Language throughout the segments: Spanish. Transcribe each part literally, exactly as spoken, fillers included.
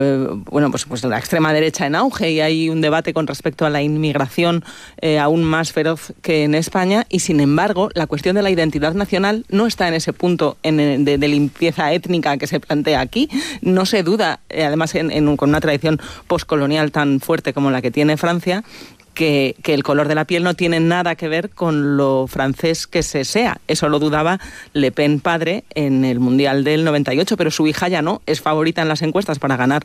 Eh, bueno, pues, pues la extrema derecha en auge, y hay un debate con respecto a la inmigración eh, aún más feroz que en España, y sin embargo la cuestión de la identidad nacional no está en ese punto en, de, de limpieza étnica que se plantea aquí. No se duda, eh, además en, en, con una tradición postcolonial tan fuerte como la que tiene Francia, Que, que el color de la piel no tiene nada que ver con lo francés que se sea. Eso lo dudaba Le Pen padre en el Mundial del noventa y ocho, pero su hija ya no, es favorita en las encuestas para ganar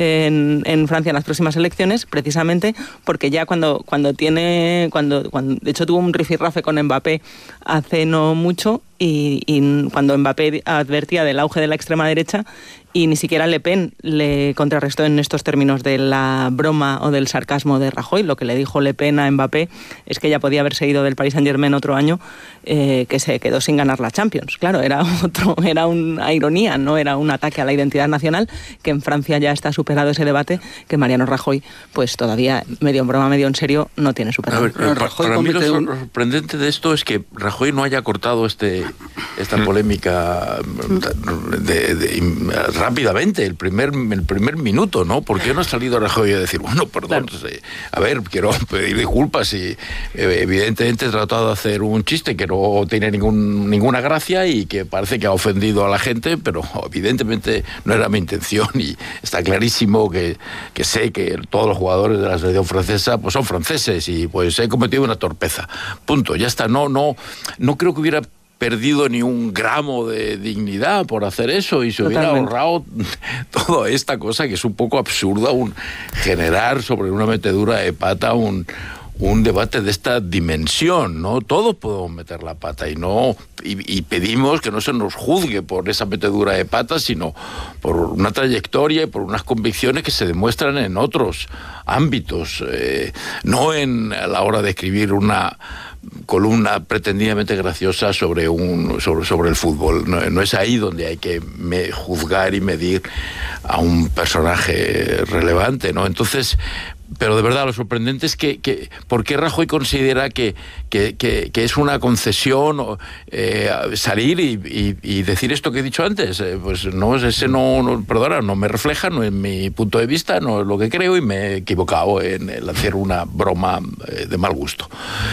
en, en Francia en las próximas elecciones, precisamente porque ya cuando, cuando tiene, cuando, cuando de hecho tuvo un rifirrafe con Mbappé hace no mucho, y, y cuando Mbappé advertía del auge de la extrema derecha, y ni siquiera Le Pen le contrarrestó en estos términos de la broma o del sarcasmo de Rajoy. Lo que le dijo Le Pen a Mbappé es que ya podía haberse ido del Paris Saint-Germain otro año, eh, que se quedó sin ganar la Champions. Claro, era otro, era una ironía, no era un ataque a la identidad nacional, que en Francia ya está superado ese debate, que Mariano Rajoy, pues todavía medio en broma, medio en serio, no tiene superado. A ver, eh, Rajoy para mí lo un... sorprendente de esto es que Rajoy no haya cortado este esta polémica de, de, de rápidamente, el primer, el primer minuto, ¿no? ¿Por qué no ha salido Rajoy a decir, bueno, perdón, claro. eh, a ver, quiero pedir disculpas y eh, evidentemente he tratado de hacer un chiste que no tiene ningún, ninguna gracia y que parece que ha ofendido a la gente, pero evidentemente no era mi intención, y está clarísimo que, que sé que todos los jugadores de la selección francesa pues son franceses y pues he cometido una torpeza. Punto, ya está. No, no, no creo que hubiera perdido ni un gramo de dignidad por hacer eso, y se hubiera Totalmente. ahorrado toda esta cosa que es un poco absurda, un generar sobre una metedura de pata un, un debate de esta dimensión, ¿no? Todos podemos meter la pata y no y, y pedimos que no se nos juzgue por esa metedura de pata, sino por una trayectoria y por unas convicciones que se demuestran en otros ámbitos, eh, no en a la hora de escribir una columna pretendidamente graciosa sobre un sobre, sobre el fútbol. No, no es ahí donde hay que me, juzgar y medir a un personaje relevante, ¿no? Entonces, pero de verdad lo sorprendente es que, que ¿por qué Rajoy considera que, que, que, que es una concesión eh, salir y, y, y decir esto que he dicho antes? Eh, pues no, ese no, no, perdona, no me refleja, no es mi punto de vista, no es lo que creo, y me he equivocado en el hacer una broma eh, de mal gusto.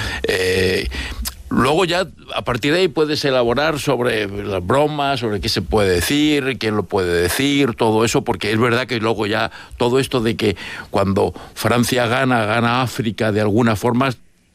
Eh, Luego ya, a partir de ahí, puedes elaborar sobre las bromas, sobre qué se puede decir, quién lo puede decir, todo eso, porque es verdad que luego ya todo esto de que cuando Francia gana, gana África de alguna forma,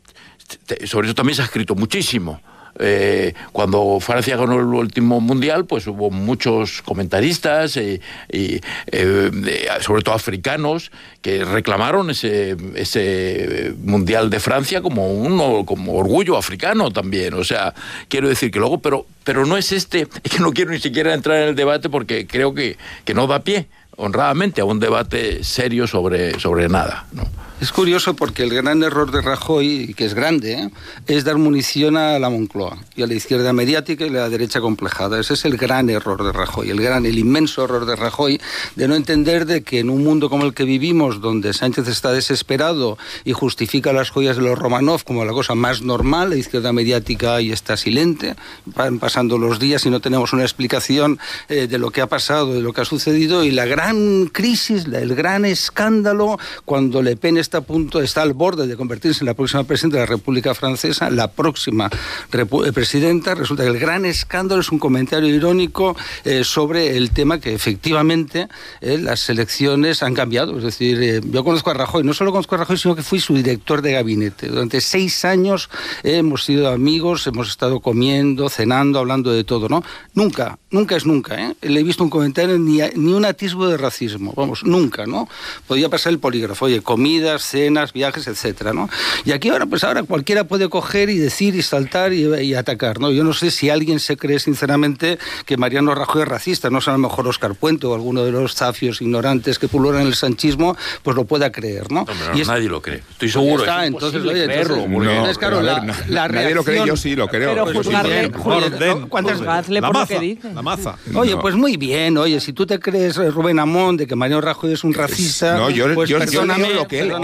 sobre eso también se ha escrito muchísimo. Eh, cuando Francia ganó el último mundial, pues hubo muchos comentaristas y, y eh, sobre todo africanos que reclamaron ese ese mundial de Francia como un como orgullo africano también. O sea, quiero decir que luego, pero pero no es este, es que no quiero ni siquiera entrar en el debate porque creo que, que no da pie honradamente a un debate serio sobre, sobre nada, ¿no? Es curioso porque el gran error de Rajoy, que es grande, ¿eh? es dar munición a la Moncloa y a la izquierda mediática y a la derecha complejada. Ese es el gran error de Rajoy, el gran, el inmenso error de Rajoy, de no entender de que en un mundo como el que vivimos, donde Sánchez está desesperado y justifica las joyas de los Romanov como la cosa más normal, la izquierda mediática ahí está silente, van pasando los días y no tenemos una explicación eh, de lo que ha pasado, de lo que ha sucedido, y la gran crisis, la, el gran escándalo, cuando Le Pen está a punto, está al borde de convertirse en la próxima presidenta de la República Francesa, la próxima repu- presidenta, resulta que el gran escándalo es un comentario irónico eh, sobre el tema que efectivamente eh, las elecciones han cambiado. Es decir, eh, yo conozco a Rajoy, no solo conozco a Rajoy, sino que fui su director de gabinete. Durante seis años eh, hemos sido amigos, hemos estado comiendo, cenando, hablando de todo, ¿no? Nunca, nunca es nunca, ¿eh? Le he visto un comentario ni, ni un atisbo de racismo, vamos, nunca, ¿no? Podía pasar el polígrafo, oye, comida, cenas, viajes, etcétera, ¿no? Y aquí ahora, pues ahora cualquiera puede coger y decir y saltar y, y atacar, ¿no? Yo no sé si alguien se cree sinceramente que Mariano Rajoy es racista, no sé, a lo mejor Óscar Puente o alguno de los zafios ignorantes que pululan en el sanchismo, pues lo pueda creer, ¿no? No, pero y es... nadie lo cree, estoy seguro. Está, es entonces, oye, entonces, no, entonces, claro, la, ver, la nadie reacción... lo cree, yo sí lo creo. Pero pues juzgarle, sí, Orden, ¿cuántas juzgadle por lo que dice? La maza. Oye, no. pues muy bien, oye, si tú te crees, Rubén Amón, de que Mariano Rajoy es un racista, no, yo, pues yo, perdóname, yo leo lo que él, yo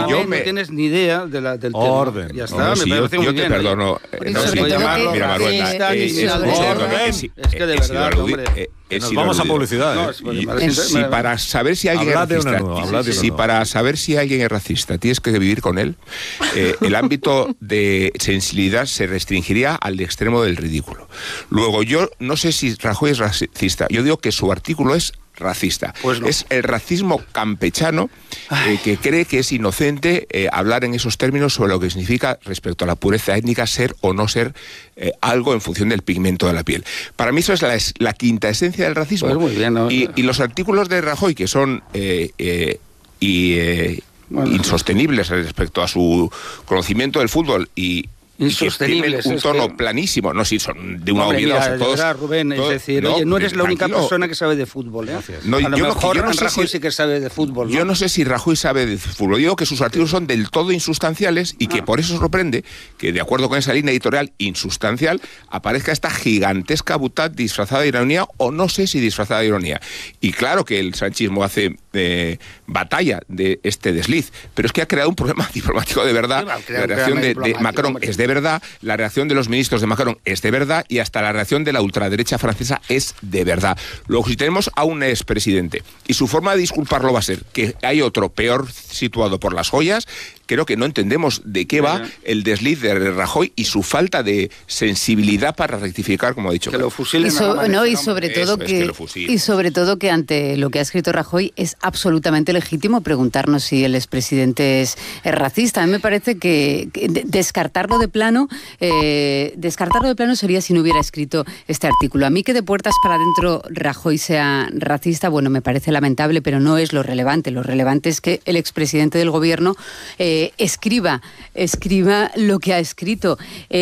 Perdóname, no tienes ni idea de la, del orden. tema. Ya está, no, si me yo, parece muy yo bien. te perdono. Eh, no se puede llamar mira, Maruenda, racista, eh, ni es, orden. es, Es que de verdad, hombre. Eh, eh, Nos vamos a publicidad. No, ¿eh? y, y, si para saber si alguien Hablad es racista, nuevo, hablad de si uno. para saber si alguien es racista tienes que vivir con él, eh, el ámbito de sensibilidad se restringiría al extremo del ridículo. Luego, yo no sé si Rajoy es racista. Yo digo que su artículo es racista. Pues no. Es el racismo campechano eh, que cree que es inocente eh, hablar en esos términos sobre lo que significa respecto a la pureza étnica ser o no ser eh, algo en función del pigmento de la piel. Para mí eso es la, es la quinta esencia del racismo. Pues muy bien, ¿no? y, y los artículos de Rajoy que son eh, eh, y, eh, bueno, insostenibles respecto a su conocimiento del fútbol y insostenibles, un tono que... planísimo, no, sí, son de una Hombre, obviedad. Mira, todos, verdad, Rubén, todos, es decir, no, oye, no eres la única tranquilo. persona que sabe de fútbol, ¿eh? No, a lo yo mejor no, yo no sé Rajoy si, sí que sabe de fútbol, ¿no? Yo no sé si Rajoy sabe de fútbol. Digo que sus artículos son del todo insustanciales y que ah. por eso sorprende que, de acuerdo con esa línea editorial insustancial, aparezca esta gigantesca butad disfrazada de ironía, o no sé si disfrazada de ironía. Y claro que el sanchismo hace eh, batalla de este desliz, pero es que ha creado un problema diplomático de verdad. La reacción de, de Macron es de verdad, la reacción de los ministros de Macron es de verdad y hasta la reacción de la ultraderecha francesa es de verdad. Luego, si tenemos a un expresidente y su forma de disculparlo va a ser que hay otro peor situado por las joyas, creo que no entendemos de qué va el desliz de Rajoy y su falta de sensibilidad para rectificar, como ha dicho. Que lo fusilen y, so, no, y sobre todo que, que, que y sobre todo que ante lo que ha escrito Rajoy es absolutamente legítimo preguntarnos si el expresidente es, es racista. A mí me parece que, que descartarlo de plano eh, descartarlo de plano sería si no hubiera escrito este artículo. A mí que de puertas para adentro Rajoy sea racista, bueno, me parece lamentable, pero no es lo relevante. Lo relevante es que el expresidente del gobierno eh, escriba, escriba lo que ha escrito.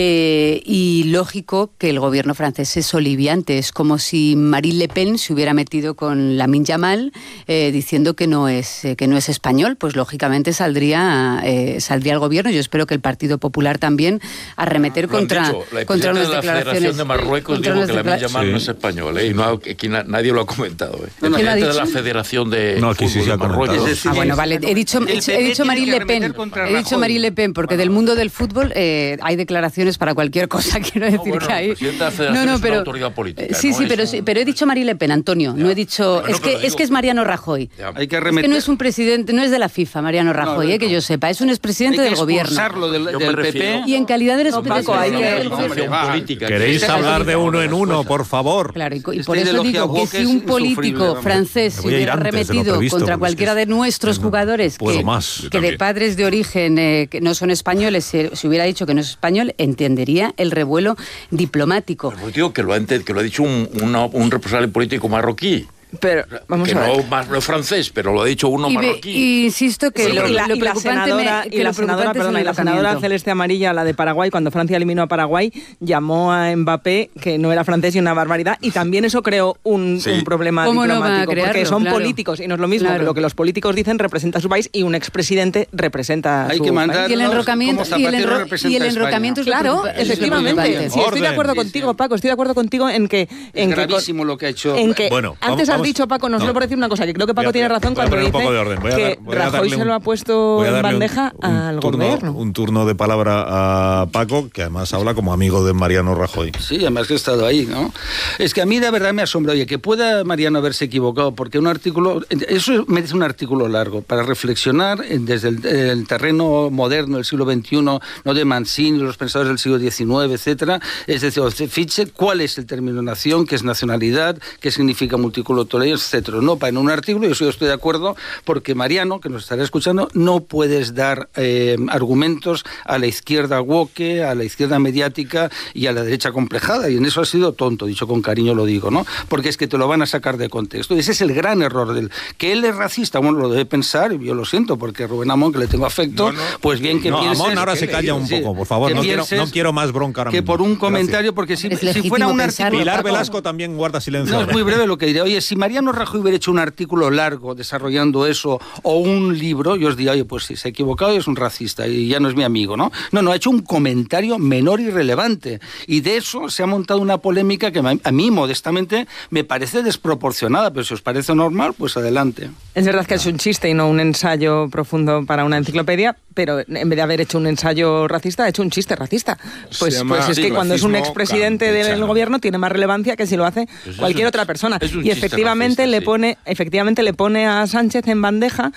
Eh, y lógico que el gobierno francés es soliviante. Es como si Marine Le Pen se hubiera metido con Lamine Yamal eh, diciendo que no es eh, que no es español. Pues lógicamente saldría eh, saldría el gobierno. Yo espero que el Partido Popular también arremeter lo contra, dicho, la contra unas de la declaraciones. Federación de Marruecos dijo que Lamine Yamal sí. no es español, ¿eh? Y no, aquí na, nadie lo ha comentado. ¿eh? El presidente de la Federación de no, aquí sí se ha Marruecos. Es ah, bueno, vale. He dicho, he, he dicho Marine Le Pen. He dicho Marine Le Pen porque bueno. del mundo del fútbol eh, hay declaraciones para cualquier cosa. Quiero decir no, bueno, que hay. No, no, pero es una autoridad política. Sí, no sí, pero, un... sí, pero he dicho Marine Le Pen, Antonio. Ya. No he dicho. Bueno, es que digo, es que es Mariano Rajoy. Ya. Hay que arremeter... Es que no es un presidente, no es de la FIFA, Mariano Rajoy, no, no, eh, que yo sepa. Es un expresidente del gobierno. Del, del P P. Y en calidad de expresidente. ¿Queréis hablar de uno en uno, por favor? Claro, y, y por eso digo que si un político francés se hubiera arremetido previsto, contra cualquiera de nuestros no, jugadores que, que de padres de origen eh, que no son españoles, se, se hubiera dicho que no es español, entendería el revuelo diplomático. Pues digo que lo ha, que lo ha dicho un, una, un responsable político marroquí. Pero vamos que a ver. no más no francés, pero lo ha dicho uno y marroquí. Y insisto que sí, lo, y la, lo y la senadora, me, que y la senadora, perdona, y la senadora celeste amarilla, la de Paraguay, cuando Francia eliminó a Paraguay, llamó a Mbappé que no era francés y una barbaridad, y también eso creó un, sí. un problema diplomático, no crearlo, porque son claro. políticos y no es lo mismo claro. que lo que los políticos dicen representa a su país y un expresidente representa a Hay su que país. Y el enrocamiento, y el, enro y el enrocamiento es claro, efectivamente. Sí, estoy de acuerdo contigo, Paco, estoy de acuerdo contigo en que es gravísimo lo que ha hecho. Antes has dicho, Paco, no solo por decir una cosa, que creo que Paco a, tiene razón cuando dice que dar, Rajoy se lo ha puesto en bandeja un, un al turno, gobierno. Un turno de palabra a Paco, que además habla como amigo de Mariano Rajoy. Sí, además que he estado ahí, ¿no? Es que a mí de verdad me asombra, oye, que pueda Mariano haberse equivocado, porque un artículo, eso merece un artículo largo, para reflexionar desde el, el terreno moderno del siglo veintiuno, no de Mancini, los pensadores del siglo diecinueve, etcétera. Es decir, fiche cuál es el término nación, qué es nacionalidad, qué significa multiculturalidad, etcétera. No, para en un artículo, yo estoy de acuerdo, porque Mariano, que nos estará escuchando, no puedes dar eh, argumentos a la izquierda woke, a la izquierda mediática y a la derecha complejada, y en eso ha sido tonto, dicho con cariño lo digo, ¿no? Porque es que te lo van a sacar de contexto, y ese es el gran error del... Que él es racista, bueno, lo debe pensar, y yo lo siento, porque Rubén Amón, que le tengo afecto, no, no, pues bien que no, pienses... Amón ahora se calla un poco, por favor, no quiero, no quiero más bronca ahora que mismo. por un comentario, Gracias. Porque si, si fuera un artículo... Pilar Velasco también guarda silencio. No, es muy breve lo que diré, oye, si Mariano Rajoy hubiera hecho un artículo largo desarrollando eso o un libro, yo os diría, oye, pues sí, se ha equivocado y es un racista y ya no es mi amigo, ¿no? No, no, ha hecho un comentario menor y relevante. Y de eso se ha montado una polémica que a mí, modestamente, me parece desproporcionada, pero si os parece normal, pues adelante. Es verdad que es un chiste y no un ensayo profundo para una enciclopedia, pero en vez de haber hecho un ensayo racista, ha hecho un chiste racista. Pues, pues es que cuando es un expresidente del gobierno tiene más relevancia que si lo hace pues cualquier un, otra persona. Y efectivamente le pone, efectivamente le pone a Sánchez en bandeja